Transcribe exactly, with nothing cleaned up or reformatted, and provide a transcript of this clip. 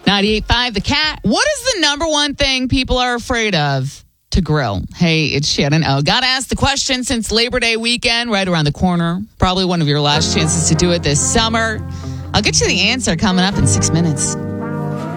ninety-eight point five The Cat. What is the number one thing people are afraid of to grill? Hey, it's Shannon O. Got to ask the question since Labor Day weekend, right around the corner. Probably one of your last chances to do it this summer. I'll get you the answer coming up in six minutes.